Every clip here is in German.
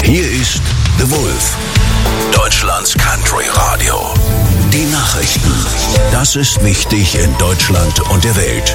Hier ist The Wolf, Deutschlands Country Radio. Die Nachrichten. Das ist wichtig in Deutschland und der Welt.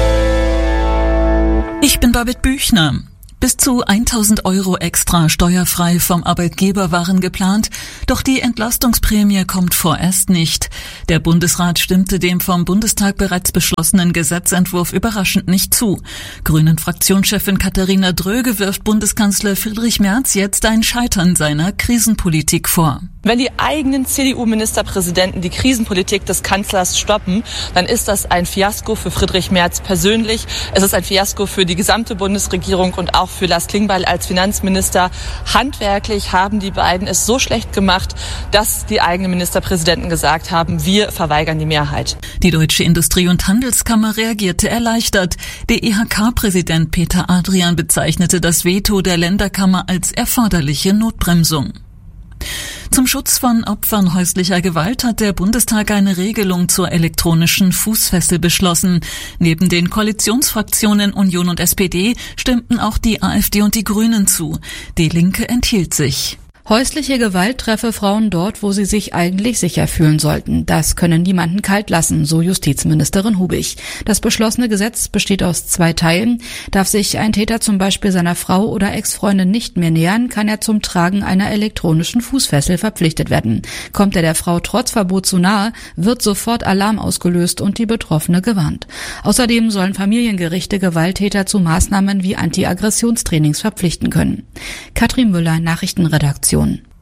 Ich bin Babette Büchner. Bis zu 1.000 € extra steuerfrei vom Arbeitgeber waren geplant, doch die Entlastungsprämie kommt vorerst nicht. Der Bundesrat stimmte dem vom Bundestag bereits beschlossenen Gesetzentwurf überraschend nicht zu. Grünen-Fraktionschefin Katharina Dröge wirft Bundeskanzler Friedrich Merz jetzt ein Scheitern seiner Krisenpolitik vor. Wenn die eigenen CDU-Ministerpräsidenten die Krisenpolitik des Kanzlers stoppen, dann ist das ein Fiasko für Friedrich Merz persönlich. Es ist ein Fiasko für die gesamte Bundesregierung und auch für Lars Klingbeil als Finanzminister. Handwerklich haben die beiden es so schlecht gemacht, dass die eigenen Ministerpräsidenten gesagt haben, wir verweigern die Mehrheit. Die Deutsche Industrie- und Handelskammer reagierte erleichtert. Der IHK-Präsident Peter Adrian bezeichnete das Veto der Länderkammer als erforderliche Notbremsung. Zum Schutz von Opfern häuslicher Gewalt hat der Bundestag eine Regelung zur elektronischen Fußfessel beschlossen. Neben den Koalitionsfraktionen Union und SPD stimmten auch die AfD und die Grünen zu. Die Linke enthielt sich. Häusliche Gewalt treffe Frauen dort, wo sie sich eigentlich sicher fühlen sollten. Das könne niemanden kalt lassen, so Justizministerin Hubig. Das beschlossene Gesetz besteht aus 2 Teilen. Darf sich ein Täter zum Beispiel seiner Frau oder Ex-Freundin nicht mehr nähern, kann er zum Tragen einer elektronischen Fußfessel verpflichtet werden. Kommt er der Frau trotz Verbot zu nahe, wird sofort Alarm ausgelöst und die Betroffene gewarnt. Außerdem sollen Familiengerichte Gewalttäter zu Maßnahmen wie Anti-Aggressionstrainings verpflichten können. Katrin Müller, Nachrichtenredaktion.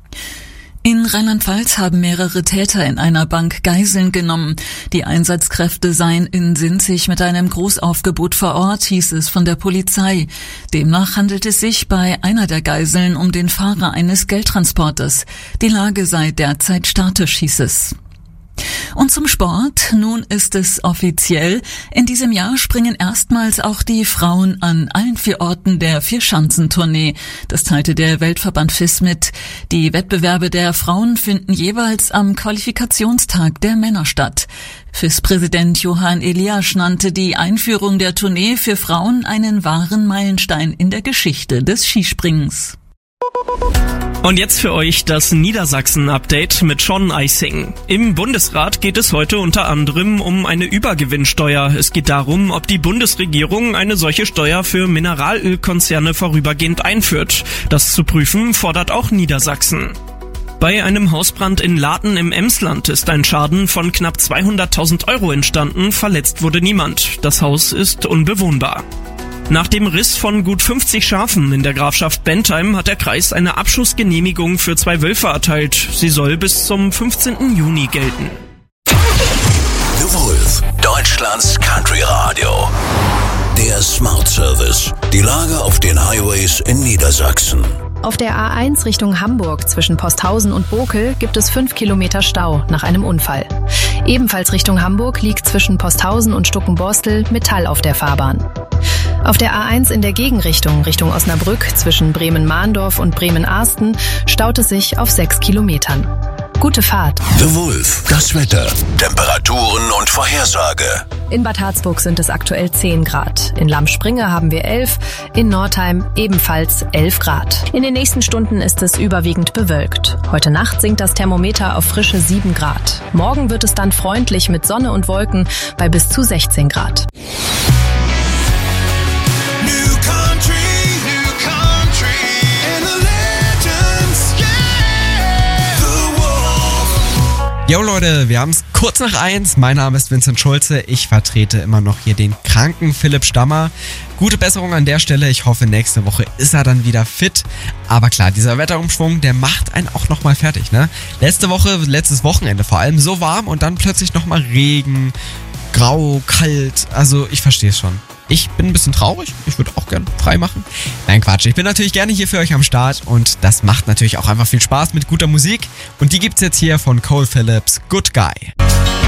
In Rheinland-Pfalz haben mehrere Täter in einer Bank Geiseln genommen. Die Einsatzkräfte seien in Sinzig mit einem Großaufgebot vor Ort, hieß es von der Polizei. Demnach handelt es sich bei einer der Geiseln um den Fahrer eines Geldtransporters. Die Lage sei derzeit statisch, hieß es. Und zum Sport. Nun ist es offiziell. In diesem Jahr springen erstmals auch die Frauen an allen 4 Orten der Vierschanzentournee. Das teilte der Weltverband FIS mit. Die Wettbewerbe der Frauen finden jeweils am Qualifikationstag der Männer statt. FIS-Präsident Johann Eliasch nannte die Einführung der Tournee für Frauen einen wahren Meilenstein in der Geschichte des Skispringens. Und jetzt für euch das Niedersachsen-Update mit Sean Eising. Im Bundesrat geht es heute unter anderem um eine Übergewinnsteuer. Es geht darum, ob die Bundesregierung eine solche Steuer für Mineralölkonzerne vorübergehend einführt. Das zu prüfen fordert auch Niedersachsen. Bei einem Hausbrand in Laten im Emsland ist ein Schaden von knapp 200.000 € entstanden. Verletzt wurde niemand. Das Haus ist unbewohnbar. Nach dem Riss von gut 50 Schafen in der Grafschaft Bentheim hat der Kreis eine Abschussgenehmigung für 2 Wölfe erteilt. Sie soll bis zum 15. Juni gelten. The Wolf, Deutschlands Country Radio. Der Smart Service. Die Lage auf den Highways in Niedersachsen. Auf der A1 Richtung Hamburg zwischen Posthausen und Bokel gibt es 5 Kilometer Stau nach einem Unfall. Ebenfalls Richtung Hamburg liegt zwischen Posthausen und Stuckenborstel Metall auf der Fahrbahn. Auf der A1 in der Gegenrichtung Richtung Osnabrück zwischen Bremen-Mahndorf und Bremen-Arsten staut es sich auf 6 Kilometern. Gute Fahrt. The Wolf, das Wetter, Temperaturen und Vorhersage. In Bad Harzburg sind es aktuell 10 Grad. In Lammspringe haben wir 11, in Nordheim ebenfalls 11 Grad. In den nächsten Stunden ist es überwiegend bewölkt. Heute Nacht sinkt das Thermometer auf frische 7 Grad. Morgen wird es dann freundlich mit Sonne und Wolken bei bis zu 16 Grad. Jo Leute, wir haben es kurz nach 1. Mein Name ist Vincent Schulze. Ich vertrete immer noch hier den kranken Philipp Stammer. Gute Besserung an der Stelle. Ich hoffe, nächste Woche ist er dann wieder fit. Aber klar, dieser Wetterumschwung, der macht einen auch nochmal fertig, ne? Letztes Wochenende vor allem so warm und dann plötzlich nochmal Regen, grau, kalt. Also ich verstehe es schon. Ich bin ein bisschen traurig. Ich würde auch gerne frei machen. Nein, Quatsch. Ich bin natürlich gerne hier für euch am Start und das macht natürlich auch einfach viel Spaß mit guter Musik. Und die gibt's jetzt hier von Cole Phillips, Good Guy.